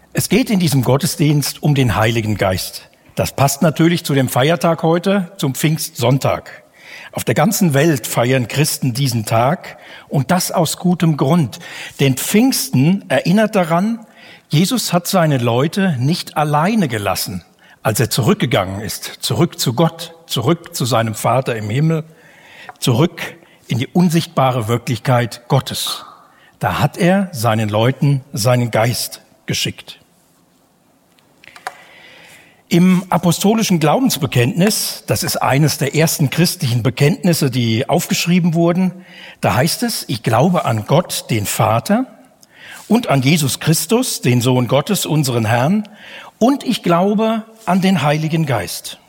Es geht in diesem Gottesdienst um den Heiligen Geist. Das passt natürlich zu dem Feiertag heute, zum Pfingstsonntag. Auf der ganzen Welt feiern Christen diesen Tag und das aus gutem Grund. Denn Pfingsten erinnert daran, Jesus hat seine Leute nicht alleine gelassen, als er zurückgegangen ist, zurück zu Gott, zurück zu seinem Vater im Himmel, zurück in die unsichtbare Wirklichkeit Gottes. Da hat er seinen Leuten seinen Geist geschickt. Im apostolischen Glaubensbekenntnis, das ist eines der ersten christlichen Bekenntnisse, die aufgeschrieben wurden, da heißt es, ich glaube an Gott, den Vater, und an Jesus Christus, den Sohn Gottes, unseren Herrn, und ich glaube an den Heiligen Geist.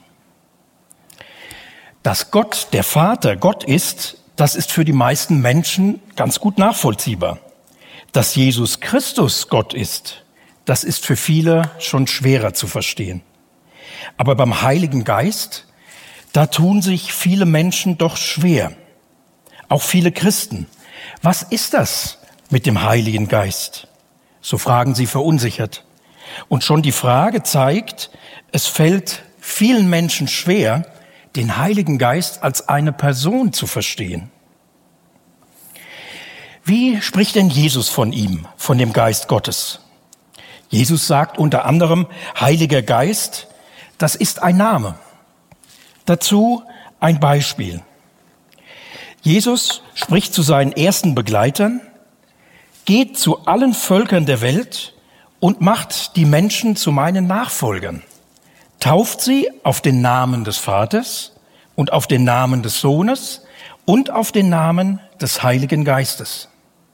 Dass Gott, der Vater, Gott ist, das ist für die meisten Menschen ganz gut nachvollziehbar. Dass Jesus Christus Gott ist, das ist für viele schon schwerer zu verstehen. Aber beim Heiligen Geist, da tun sich viele Menschen doch schwer. Auch viele Christen. Was ist das mit dem Heiligen Geist? So fragen sie verunsichert. Und schon die Frage zeigt, es fällt vielen Menschen schwer, den Heiligen Geist als eine Person zu verstehen. Wie spricht denn Jesus von ihm, von dem Geist Gottes? Jesus sagt unter anderem, Heiliger Geist, das ist ein Name. Dazu ein Beispiel. Jesus spricht zu seinen ersten Begleitern, geht zu allen Völkern der Welt und macht die Menschen zu meinen Nachfolgern. Tauft sie auf den Namen des Vaters und auf den Namen des Sohnes und auf den Namen des Heiligen Geistes.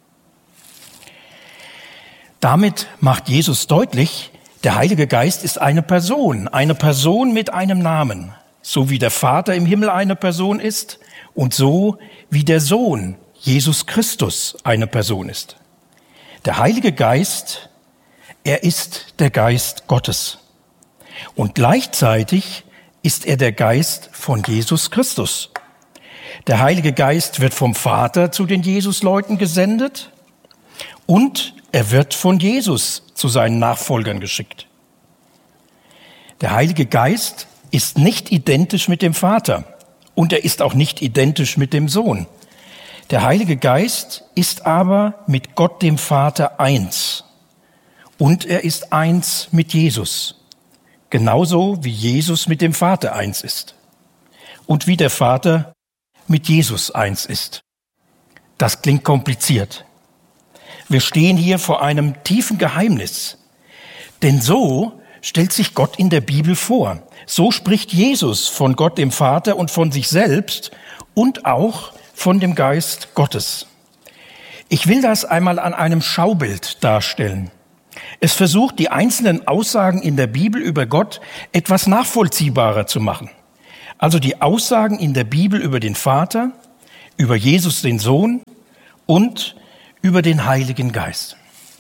Damit macht Jesus deutlich, der Heilige Geist ist eine Person mit einem Namen, so wie der Vater im Himmel eine Person ist und so wie der Sohn, Jesus Christus, eine Person ist. Der Heilige Geist, er ist der Geist Gottes. Und gleichzeitig ist er der Geist von Jesus Christus. Der Heilige Geist wird vom Vater zu den Jesusleuten gesendet und er wird von Jesus zu seinen Nachfolgern geschickt. Der Heilige Geist ist nicht identisch mit dem Vater und er ist auch nicht identisch mit dem Sohn. Der Heilige Geist ist aber mit Gott dem Vater eins und er ist eins mit Jesus, genauso wie Jesus mit dem Vater eins ist und wie der Vater mit Jesus eins ist. Das klingt kompliziert. Wir stehen hier vor einem tiefen Geheimnis. Denn so stellt sich Gott in der Bibel vor. So spricht Jesus von Gott dem Vater und von sich selbst und auch von dem Geist Gottes. Ich will das einmal an einem Schaubild darstellen. Es versucht, die einzelnen Aussagen in der Bibel über Gott etwas nachvollziehbarer zu machen. Also die Aussagen in der Bibel über den Vater, über Jesus den Sohn und über den Heiligen Geist.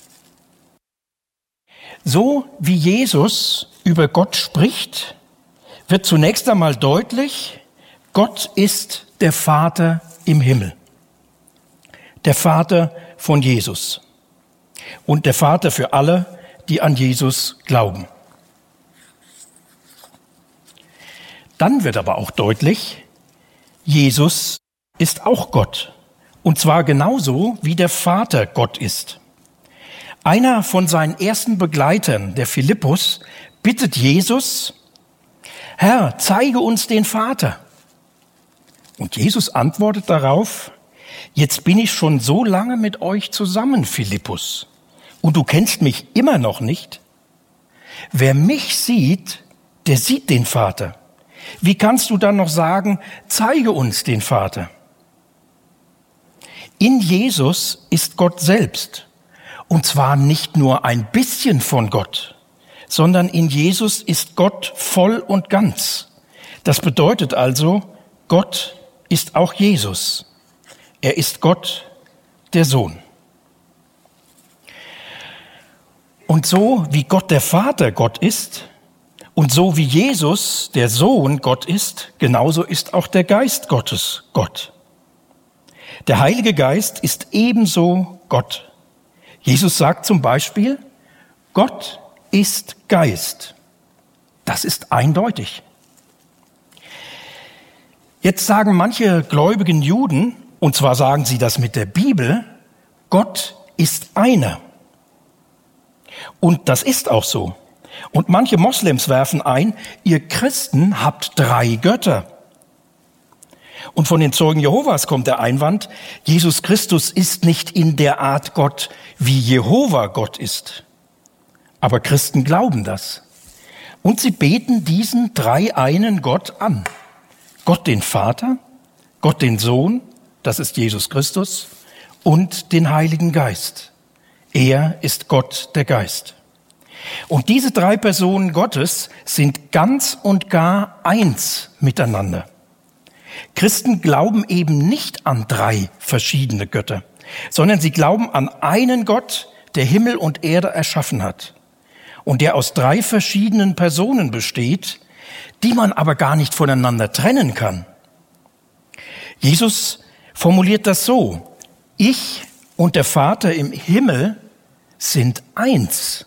So wie Jesus über Gott spricht, wird zunächst einmal deutlich, Gott ist der Vater im Himmel. Der Vater von Jesus. Und der Vater für alle, die an Jesus glauben. Dann wird aber auch deutlich, Jesus ist auch Gott. Und zwar genauso, wie der Vater Gott ist. Einer von seinen ersten Begleitern, der Philippus, bittet Jesus, Herr, zeige uns den Vater. Und Jesus antwortet darauf, jetzt bin ich schon so lange mit euch zusammen, Philippus, und du kennst mich immer noch nicht. Wer mich sieht, der sieht den Vater. Wie kannst du dann noch sagen, zeige uns den Vater? In Jesus ist Gott selbst. Und zwar nicht nur ein bisschen von Gott, sondern in Jesus ist Gott voll und ganz. Das bedeutet also, Gott ist auch Jesus. Er ist Gott, der Sohn. Und so wie Gott der Vater Gott ist und so wie Jesus der Sohn Gott ist, genauso ist auch der Geist Gottes Gott. Der Heilige Geist ist ebenso Gott. Jesus sagt zum Beispiel, Gott ist Geist. Das ist eindeutig. Jetzt sagen manche gläubigen Juden, und zwar sagen sie das mit der Bibel, Gott ist einer. Und das ist auch so. Und manche Moslems werfen ein, ihr Christen habt 3 Götter. Und von den Zeugen Jehovas kommt der Einwand, Jesus Christus ist nicht in der Art Gott, wie Jehova Gott ist. Aber Christen glauben das. Und sie beten diesen dreieinen Gott an. Gott den Vater, Gott den Sohn, das ist Jesus Christus, und den Heiligen Geist. Er ist Gott der Geist. Und diese 3 Personen Gottes sind ganz und gar eins miteinander. Christen glauben eben nicht an 3 verschiedene Götter, sondern sie glauben an einen Gott, der Himmel und Erde erschaffen hat und der aus 3 verschiedenen Personen besteht, die man aber gar nicht voneinander trennen kann. Jesus formuliert das so: Ich und der Vater im Himmel sind eins.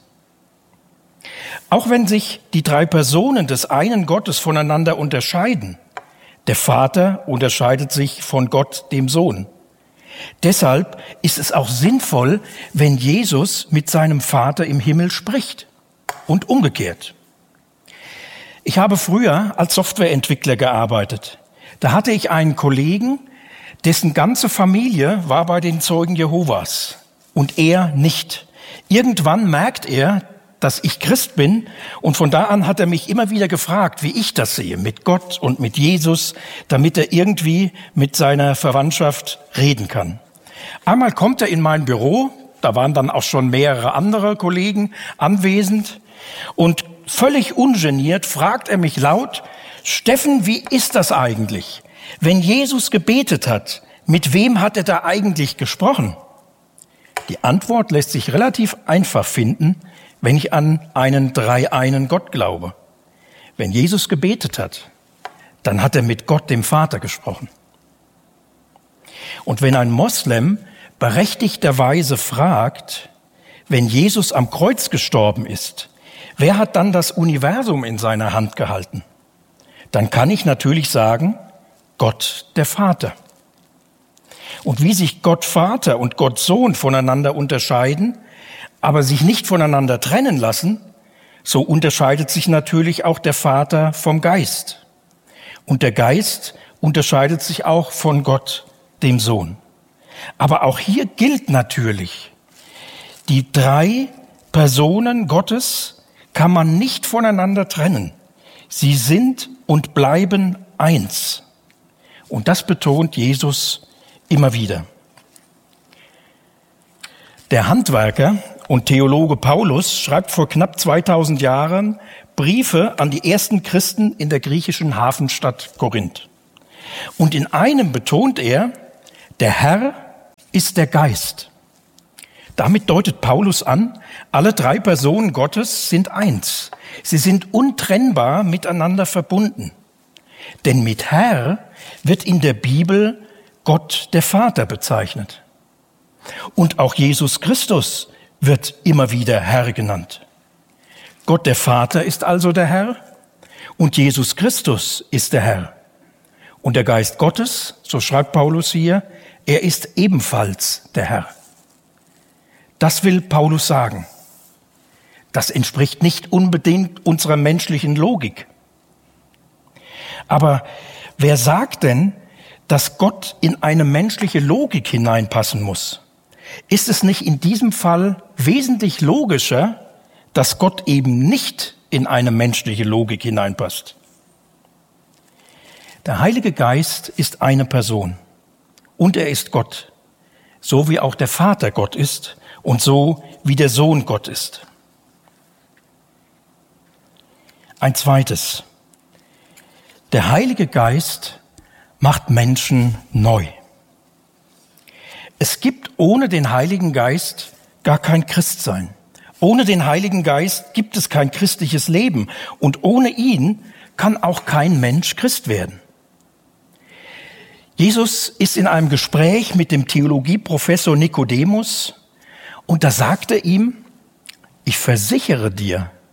Auch wenn sich die 3 Personen des einen Gottes voneinander unterscheiden, der Vater unterscheidet sich von Gott, dem Sohn. Deshalb ist es auch sinnvoll, wenn Jesus mit seinem Vater im Himmel spricht und umgekehrt. Ich habe früher als Softwareentwickler gearbeitet. Da hatte ich einen Kollegen, dessen ganze Familie war bei den Zeugen Jehovas und er nicht. Irgendwann merkt er, dass ich Christ bin, und von da an hat er mich immer wieder gefragt, wie ich das sehe, mit Gott und mit Jesus, damit er irgendwie mit seiner Verwandtschaft reden kann. Einmal kommt er in mein Büro, da waren dann auch schon mehrere andere Kollegen anwesend, und völlig ungeniert fragt er mich laut: Steffen, wie ist das eigentlich? Wenn Jesus gebetet hat, mit wem hat er da eigentlich gesprochen? Die Antwort lässt sich relativ einfach finden, wenn ich an einen dreieinen Gott glaube. Wenn Jesus gebetet hat, dann hat er mit Gott, dem Vater, gesprochen. Und wenn ein Moslem berechtigterweise fragt, wenn Jesus am Kreuz gestorben ist, wer hat dann das Universum in seiner Hand gehalten? Dann kann ich natürlich sagen, Gott, der Vater. Und wie sich Gott Vater und Gott Sohn voneinander unterscheiden, aber sich nicht voneinander trennen lassen, so unterscheidet sich natürlich auch der Vater vom Geist. Und der Geist unterscheidet sich auch von Gott, dem Sohn. Aber auch hier gilt natürlich, die 3 Personen Gottes kann man nicht voneinander trennen. Sie sind und bleiben eins. Und das betont Jesus immer wieder. Der Handwerker und Theologe Paulus schreibt vor knapp 2000 Jahren Briefe an die ersten Christen in der griechischen Hafenstadt Korinth. Und in einem betont er, der Herr ist der Geist. Damit deutet Paulus an, alle 3 Personen Gottes sind eins. Sie sind untrennbar miteinander verbunden. Denn mit Herr wird in der Bibel Gott der Vater bezeichnet. Und auch Jesus Christus wird immer wieder Herr genannt. Gott der Vater ist also der Herr und Jesus Christus ist der Herr. Und der Geist Gottes, so schreibt Paulus hier, er ist ebenfalls der Herr. Das will Paulus sagen. Das entspricht nicht unbedingt unserer menschlichen Logik. Aber wer sagt denn, dass Gott in eine menschliche Logik hineinpassen muss? Ist es nicht in diesem Fall wesentlich logischer, dass Gott eben nicht in eine menschliche Logik hineinpasst? Der Heilige Geist ist eine Person und er ist Gott, so wie auch der Vater Gott ist und so wie der Sohn Gott ist. Ein zweites: Der Heilige Geist macht Menschen neu. Es gibt ohne den Heiligen Geist gar kein Christsein. Ohne den Heiligen Geist gibt es kein christliches Leben und ohne ihn kann auch kein Mensch Christ werden. Jesus ist in einem Gespräch mit dem Theologieprofessor Nikodemus und da sagt er ihm: Ich versichere dir,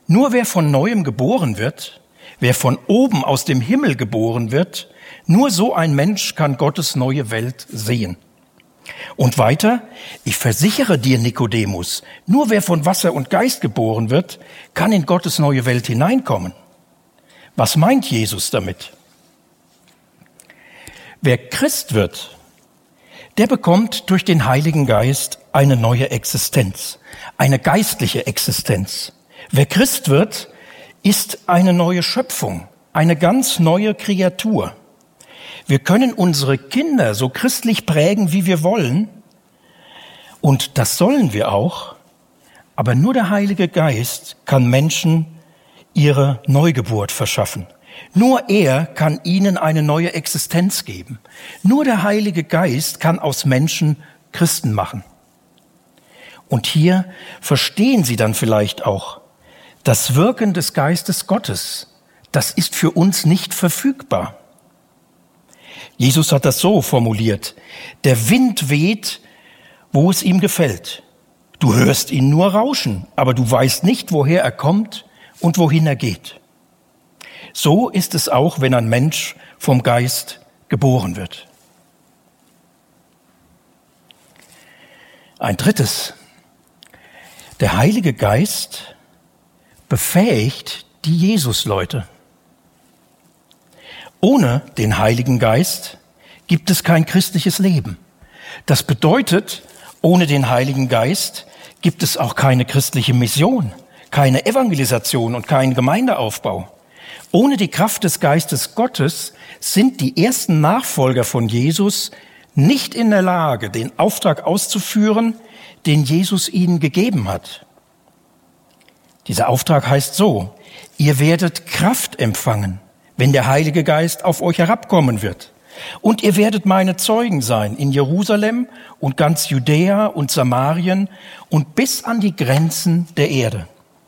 Nur wer von Neuem geboren wird, wer von oben aus dem Himmel geboren wird, nur so ein Mensch kann Gottes neue Welt sehen. Und weiter, ich versichere dir, Nikodemus, nur wer von Wasser und Geist geboren wird, kann in Gottes neue Welt hineinkommen. Was meint Jesus damit? Wer Christ wird, der bekommt durch den Heiligen Geist eine neue Existenz, eine geistliche Existenz. Wer Christ wird, ist eine neue Schöpfung, eine ganz neue Kreatur. Wir können unsere Kinder so christlich prägen, wie wir wollen, und das sollen wir auch, aber nur der Heilige Geist kann Menschen ihre Neugeburt verschaffen. Nur er kann ihnen eine neue Existenz geben. Nur der Heilige Geist kann aus Menschen Christen machen. Und hier verstehen Sie dann vielleicht auch, das Wirken des Geistes Gottes, das ist für uns nicht verfügbar. Jesus hat das so formuliert: Der Wind weht, wo es ihm gefällt. Du hörst ihn nur rauschen, aber du weißt nicht, woher er kommt und wohin er geht. So ist es auch, wenn ein Mensch vom Geist geboren wird. Ein drittes: Der Heilige Geist befähigt die Jesusleute. Ohne den Heiligen Geist gibt es kein christliches Leben. Das bedeutet, ohne den Heiligen Geist gibt es auch keine christliche Mission, keine Evangelisation und keinen Gemeindeaufbau. Ohne die Kraft des Geistes Gottes sind die ersten Nachfolger von Jesus nicht in der Lage, den Auftrag auszuführen, den Jesus ihnen gegeben hat. Dieser Auftrag heißt so: Ihr werdet Kraft empfangen, wenn der Heilige Geist auf euch herabkommen wird. Und ihr werdet meine Zeugen sein in Jerusalem und ganz Judäa und Samarien und bis an die Grenzen der Erde.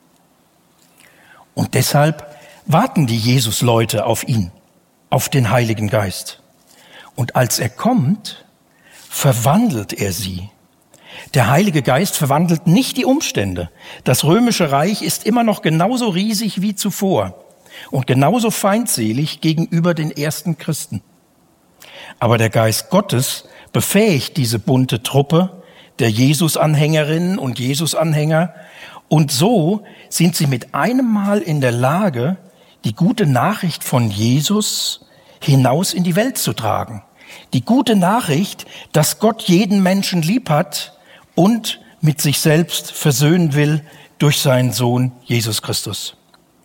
Und deshalb warten die Jesusleute auf ihn, auf den Heiligen Geist. Und als er kommt, verwandelt er sie. Der Heilige Geist verwandelt nicht die Umstände. Das römische Reich ist immer noch genauso riesig wie zuvor und genauso feindselig gegenüber den ersten Christen. Aber der Geist Gottes befähigt diese bunte Truppe der Jesus-Anhängerinnen und Jesus-Anhänger, und so sind sie mit einem Mal in der Lage, die gute Nachricht von Jesus hinaus in die Welt zu tragen. Die gute Nachricht, dass Gott jeden Menschen lieb hat und mit sich selbst versöhnen will durch seinen Sohn Jesus Christus.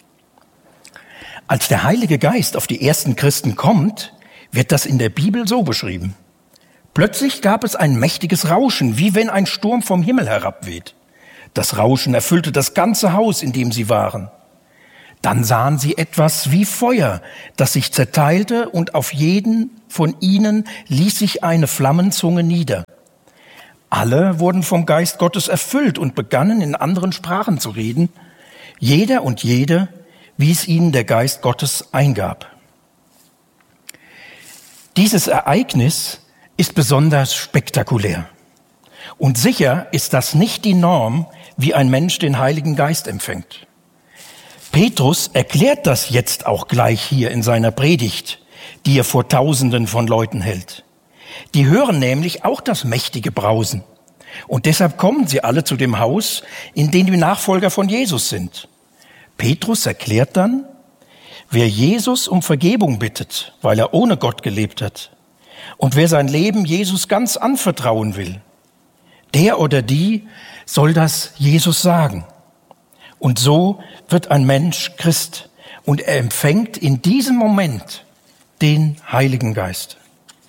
Als der Heilige Geist auf die ersten Christen kommt, wird das in der Bibel so beschrieben: Plötzlich gab es ein mächtiges Rauschen, wie wenn ein Sturm vom Himmel herabweht. Das Rauschen erfüllte das ganze Haus, in dem sie waren. Dann sahen sie etwas wie Feuer, das sich zerteilte, und auf jeden von ihnen ließ sich eine Flammenzunge nieder. Alle wurden vom Geist Gottes erfüllt und begannen in anderen Sprachen zu reden, jeder und jede, wie es ihnen der Geist Gottes eingab. Dieses Ereignis ist besonders spektakulär. Und sicher ist das nicht die Norm, wie ein Mensch den Heiligen Geist empfängt. Petrus erklärt das jetzt auch gleich hier in seiner Predigt, die er vor Tausenden von Leuten hält. Die hören nämlich auch das mächtige Brausen. Und deshalb kommen sie alle zu dem Haus, in dem die Nachfolger von Jesus sind. Petrus erklärt dann: Wer Jesus um Vergebung bittet, weil er ohne Gott gelebt hat, und wer sein Leben Jesus ganz anvertrauen will, der oder die soll das Jesus sagen. Und so wird ein Mensch Christ und er empfängt in diesem Moment den Heiligen Geist.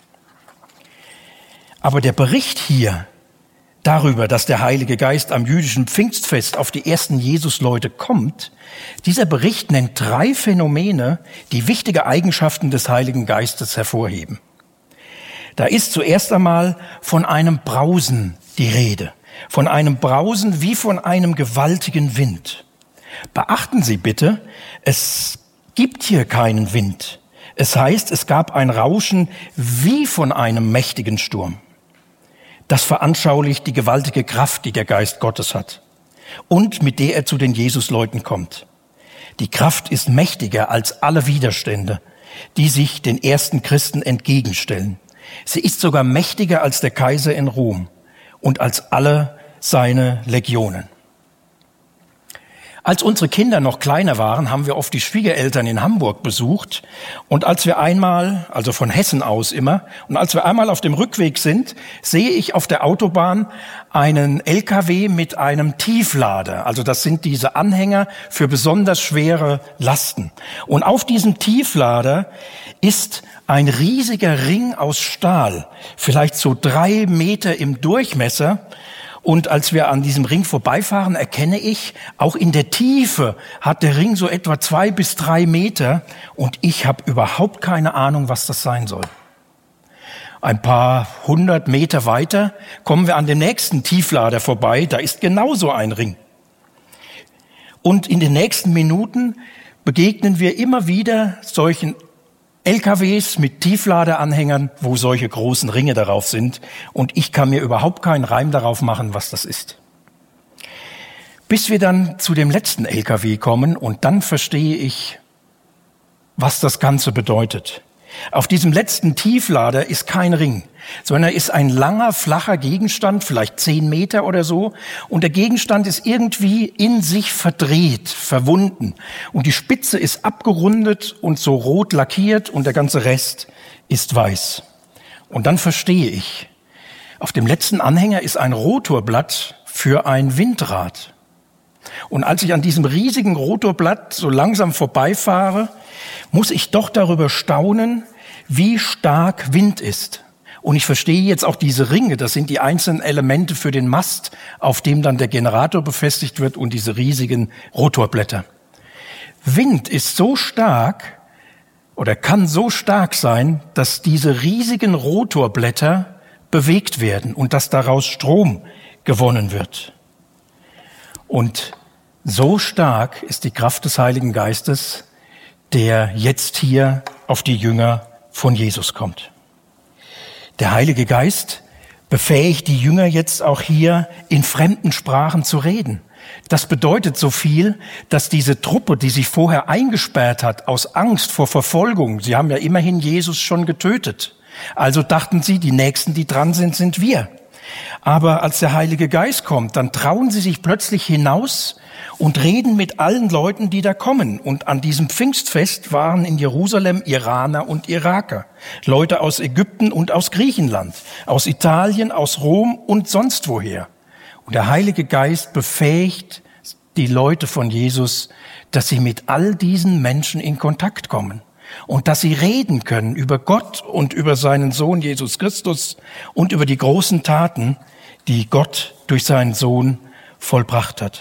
Aber der Bericht hier darüber, dass der Heilige Geist am jüdischen Pfingstfest auf die ersten Jesusleute kommt, dieser Bericht nennt 3 Phänomene, die wichtige Eigenschaften des Heiligen Geistes hervorheben. Da ist zuerst einmal von einem Brausen die Rede, von einem Brausen wie von einem gewaltigen Wind. Beachten Sie bitte, es gibt hier keinen Wind. Es heißt, es gab ein Rauschen wie von einem mächtigen Sturm. Das veranschaulicht die gewaltige Kraft, die der Geist Gottes hat und mit der er zu den Jesusleuten kommt. Die Kraft ist mächtiger als alle Widerstände, die sich den ersten Christen entgegenstellen. Sie ist sogar mächtiger als der Kaiser in Rom und als alle seine Legionen. Als unsere Kinder noch kleiner waren, haben wir oft die Schwiegereltern in Hamburg besucht. Und als wir einmal, also von Hessen aus immer, und als wir einmal auf dem Rückweg sind, sehe ich auf der Autobahn einen LKW mit einem Tieflader. Also das sind diese Anhänger für besonders schwere Lasten. Und auf diesem Tieflader ist ein riesiger Ring aus Stahl, vielleicht so 3 Meter im Durchmesser. Und als wir an diesem Ring vorbeifahren, erkenne ich, auch in der Tiefe hat der Ring so etwa 2 bis 3 Meter und ich habe überhaupt keine Ahnung, was das sein soll. Ein paar 100 Meter weiter kommen wir an dem nächsten Tieflader vorbei, da ist genauso ein Ring. Und in den nächsten Minuten begegnen wir immer wieder solchen LKWs mit Tiefladeranhängern, wo solche großen Ringe darauf sind. Und ich kann mir überhaupt keinen Reim darauf machen, was das ist. Bis wir dann zu dem letzten LKW kommen und dann verstehe ich, was das Ganze bedeutet. Auf diesem letzten Tieflader ist kein Ring, sondern ist ein langer, flacher Gegenstand, vielleicht 10 Meter oder so. Und der Gegenstand ist irgendwie in sich verdreht, verwunden. Und die Spitze ist abgerundet und so rot lackiert und der ganze Rest ist weiß. Und dann verstehe ich, auf dem letzten Anhänger ist ein Rotorblatt für ein Windrad. Und als ich an diesem riesigen Rotorblatt so langsam vorbeifahre, muss ich doch darüber staunen, wie stark Wind ist. Und ich verstehe jetzt auch diese Ringe, das sind die einzelnen Elemente für den Mast, auf dem dann der Generator befestigt wird und diese riesigen Rotorblätter. Wind ist so stark oder kann so stark sein, dass diese riesigen Rotorblätter bewegt werden und dass daraus Strom gewonnen wird. Und so stark ist die Kraft des Heiligen Geistes, der jetzt hier auf die Jünger von Jesus kommt. Der Heilige Geist befähigt die Jünger jetzt auch hier in fremden Sprachen zu reden. Das bedeutet so viel, dass diese Truppe, die sich vorher eingesperrt hat aus Angst vor Verfolgung, sie haben ja immerhin Jesus schon getötet. Also dachten sie, die Nächsten, die dran sind, sind wir. Aber als der Heilige Geist kommt, dann trauen sie sich plötzlich hinaus und reden mit allen Leuten, die da kommen. Und an diesem Pfingstfest waren in Jerusalem Iraner und Iraker, Leute aus Ägypten und aus Griechenland, aus Italien, aus Rom und sonst woher. Und der Heilige Geist befähigt die Leute von Jesus, dass sie mit all diesen Menschen in Kontakt kommen und dass sie reden können über Gott und über seinen Sohn Jesus Christus und über die großen Taten, die Gott durch seinen Sohn vollbracht hat.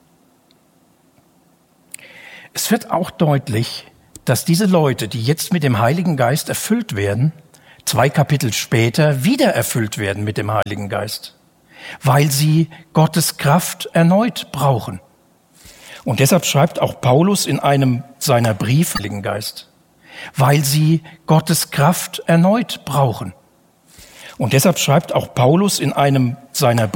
Es wird auch deutlich, dass diese Leute, die jetzt mit dem Heiligen Geist erfüllt werden, 2 Kapitel später wieder erfüllt werden mit dem Heiligen Geist, weil sie Gottes Kraft erneut brauchen. Und deshalb schreibt auch Paulus in einem seiner Briefe, Heiligen Geist, weil sie Gottes Kraft erneut brauchen. Und deshalb schreibt auch Paulus in einem seiner